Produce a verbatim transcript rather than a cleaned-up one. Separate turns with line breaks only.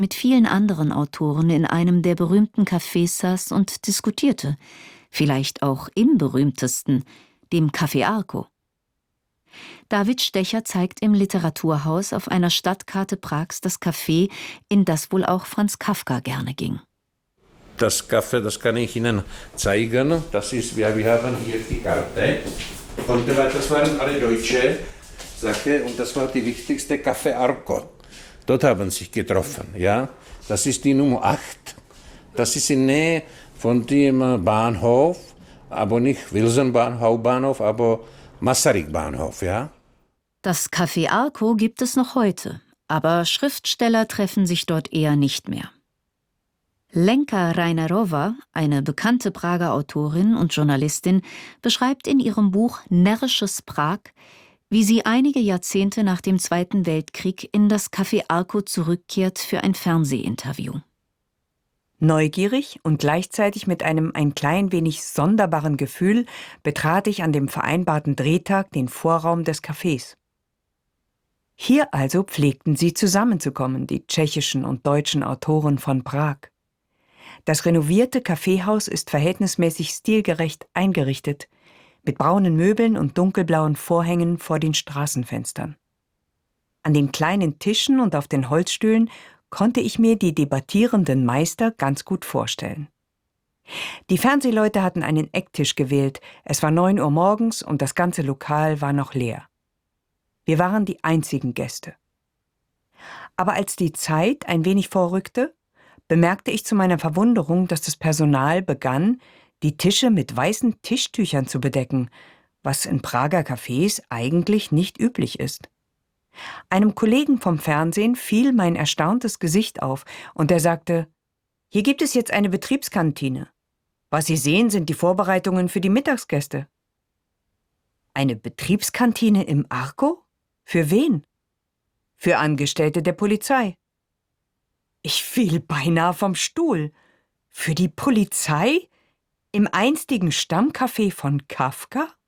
mit vielen anderen Autoren in einem der berühmten Cafés saß und diskutierte, vielleicht auch im berühmtesten, dem Café Arco. David Stecher zeigt im Literaturhaus auf einer Stadtkarte Prags das Café, in das wohl auch Franz Kafka gerne ging.
Das Café, das kann ich Ihnen zeigen. Das ist, wir, wir haben hier die Karte. Und das waren alle deutsche Sachen und das war die wichtigste Café Arco. Dort haben sie sich getroffen. Ja? Das ist die Nummer acht. Das ist in Nähe von dem Bahnhof, aber nicht Wilson-Bahnhof, Hauptbahnhof, aber Masaryk-Bahnhof. Ja?
Das Café Arco gibt es noch heute, aber Schriftsteller treffen sich dort eher nicht mehr. Lenka Reinerová, eine bekannte Prager Autorin und Journalistin, beschreibt in ihrem Buch Närrisches Prag, wie sie einige Jahrzehnte nach dem Zweiten Weltkrieg in das Café Arco zurückkehrt für ein Fernsehinterview.
Neugierig und gleichzeitig mit einem ein klein wenig sonderbaren Gefühl betrat ich an dem vereinbarten Drehtag den Vorraum des Cafés. Hier also pflegten sie zusammenzukommen, die tschechischen und deutschen Autoren von Prag. Das renovierte Kaffeehaus ist verhältnismäßig stilgerecht eingerichtet, mit braunen Möbeln und dunkelblauen Vorhängen vor den Straßenfenstern. An den kleinen Tischen und auf den Holzstühlen konnte ich mir die debattierenden Meister ganz gut vorstellen. Die Fernsehleute hatten einen Ecktisch gewählt, es war neun Uhr morgens und das ganze Lokal war noch leer. Wir waren die einzigen Gäste. Aber als die Zeit ein wenig vorrückte, bemerkte ich zu meiner Verwunderung, dass das Personal begann, die Tische mit weißen Tischtüchern zu bedecken, was in Prager Cafés eigentlich nicht üblich ist. Einem Kollegen vom Fernsehen fiel mein erstauntes Gesicht auf und er sagte: »Hier gibt es jetzt eine Betriebskantine. Was Sie sehen, sind die Vorbereitungen für die Mittagsgäste.« »Eine Betriebskantine im Arco? Für wen?« »Für Angestellte der Polizei.« Ich fiel beinahe vom Stuhl. Für die Polizei? Im einstigen Stammcafé von Kafka?